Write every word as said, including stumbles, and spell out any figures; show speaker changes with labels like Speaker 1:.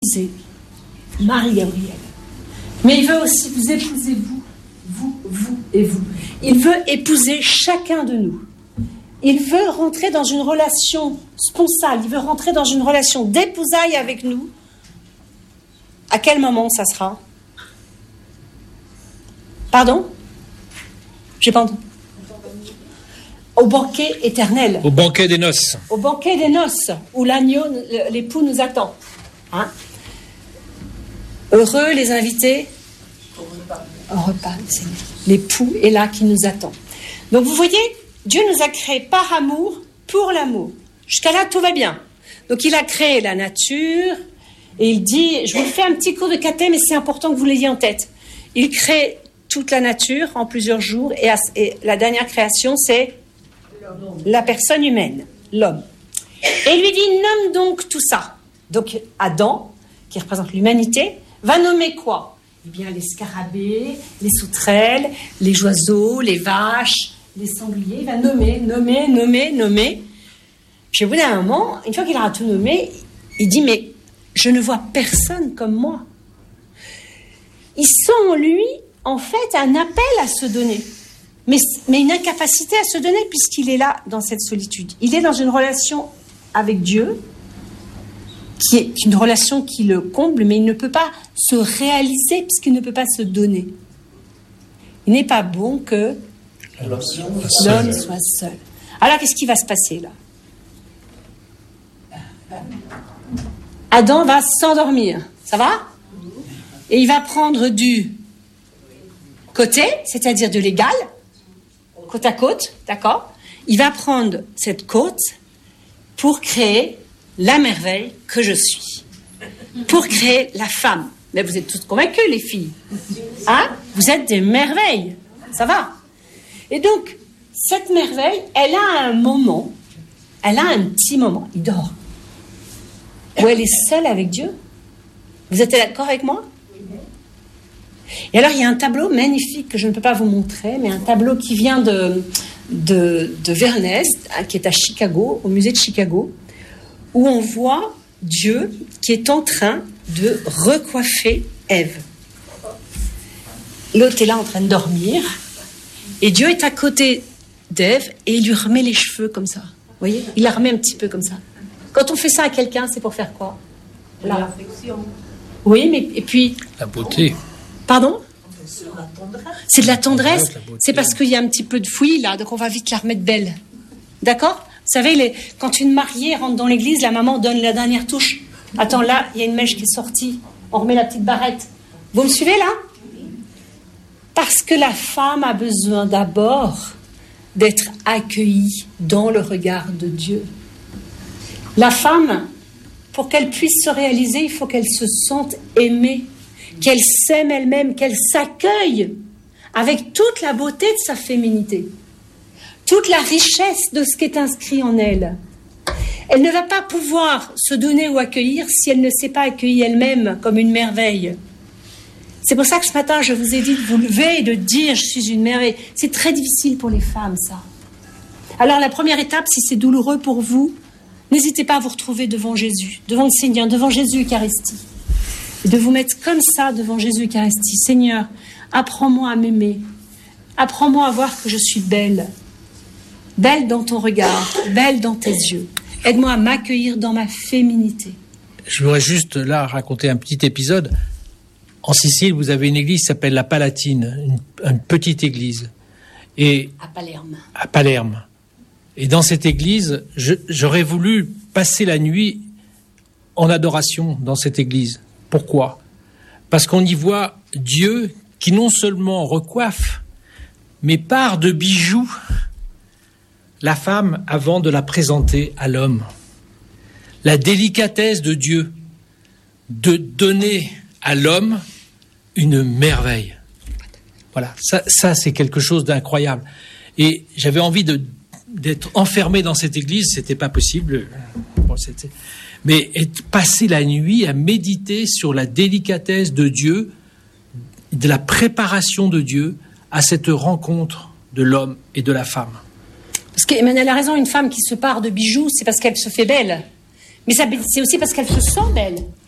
Speaker 1: épouser Marie-Gabrielle. Mais il veut aussi vous épouser, vous, vous, vous et vous. Il veut épouser chacun de nous. Il veut rentrer dans une relation sponsale, il veut rentrer dans une relation d'épousailles avec nous. À quel moment ça sera ? Pardon ? J'ai pas entendu. Au banquet éternel.
Speaker 2: Au banquet des noces.
Speaker 1: Au banquet des noces, où l'agneau, l'époux nous attend. Hein ? Heureux les invités au repas. Au repas, Seigneur. L'époux est là qui nous attend. Donc vous voyez, Dieu nous a créés par amour, pour l'amour. Jusqu'à là, tout va bien. Donc il a créé la nature, et il dit, je vous fais un petit cours de caté, mais c'est important que vous l'ayez en tête. Il crée toute la nature en plusieurs jours, et, à, et la dernière création, c'est la personne humaine, l'homme. Et il lui dit, nomme donc tout ça. Donc Adam, qui représente l'humanité, va nommer quoi ? Eh bien, les scarabées, les sauterelles, les oiseaux, les vaches, les sangliers. Il va nommer, nommer, nommer, nommer. Puis au bout d'un moment, une fois qu'il aura tout nommé, il dit, mais je ne vois personne comme moi. Il sent en lui, en fait, un appel à se donner. Mais, mais une incapacité à se donner puisqu'il est là dans cette solitude. Il est dans une relation avec Dieu, qui est une relation qui le comble, mais il ne peut pas se réaliser puisqu'il ne peut pas se donner. Il n'est pas bon que l'homme soit seul. Alors, qu'est-ce qui va se passer là ? Adam va s'endormir, ça va ? Et il va prendre du côté, c'est-à-dire de l'égal, côte à côte, d'accord ? Il va prendre cette côte pour créer la merveille que je suis, pour créer la femme. Mais vous êtes toutes convaincues, les filles, hein ? Vous êtes des merveilles, ça va ? Et donc, cette merveille, elle a un moment, elle a un petit moment, il dort, où elle est seule avec Dieu. Vous êtes d'accord avec moi ? Et alors, il y a un tableau magnifique que je ne peux pas vous montrer, mais un tableau qui vient de, de, de Vernès, qui est à Chicago, au musée de Chicago, où on voit Dieu qui est en train de recoiffer Ève. L'autre est là en train de dormir, et Dieu est à côté d'Ève, et il lui remet les cheveux comme ça. Vous voyez ? Il la remet un petit peu comme ça. Quand on fait ça à quelqu'un, c'est pour faire quoi ? La réflexion. Oui, mais et puis...
Speaker 2: La beauté.
Speaker 1: Pardon ? C'est de la tendresse. C'est parce qu'il y a un petit peu de fouillis là, donc on va vite la remettre belle. D'accord ? Vous savez, les, quand une mariée rentre dans l'église, la maman donne la dernière touche. Attends, là, il y a une mèche qui est sortie. On remet la petite barrette. Vous me suivez là ? Parce que la femme a besoin d'abord d'être accueillie dans le regard de Dieu. La femme, pour qu'elle puisse se réaliser, il faut qu'elle se sente aimée, qu'elle s'aime elle-même, qu'elle s'accueille avec toute la beauté de sa féminité, toute la richesse de ce qui est inscrit en elle. Elle ne va pas pouvoir se donner ou accueillir si elle ne s'est pas accueillie elle-même comme une merveille. C'est pour ça que ce matin, je vous ai dit de vous lever et de dire « je suis une merveille ». C'est très difficile pour les femmes, ça. Alors, la première étape, si c'est douloureux pour vous, n'hésitez pas à vous retrouver devant Jésus, devant le Seigneur, devant Jésus Eucharistie. Et de vous mettre comme ça devant Jésus Eucharistie. Seigneur, apprends-moi à m'aimer. Apprends-moi à voir que je suis belle. Belle dans ton regard, belle dans tes yeux. Aide-moi à m'accueillir dans ma féminité.
Speaker 2: Je voudrais juste là raconter un petit épisode. En Sicile, vous avez une église qui s'appelle la Palatine, une, une petite église. Et
Speaker 1: à Palerme.
Speaker 2: À Palerme. Et dans cette église, je, j'aurais voulu passer la nuit en adoration dans cette église. Pourquoi ? Parce qu'on y voit Dieu qui non seulement recoiffe, mais part de bijoux la femme avant de la présenter à l'homme. La délicatesse de Dieu de donner à l'homme une merveille. Voilà, ça, ça c'est quelque chose d'incroyable. Et j'avais envie de, d'être enfermé dans cette église, c'était pas possible. Bon, c'était... Mais être, passer la nuit à méditer sur la délicatesse de Dieu, de la préparation de Dieu à cette rencontre de l'homme et de la femme.
Speaker 1: Parce qu'Emmanuel a raison, une femme qui se pare de bijoux, c'est parce qu'elle se fait belle. Mais ça, c'est aussi parce qu'elle se sent belle.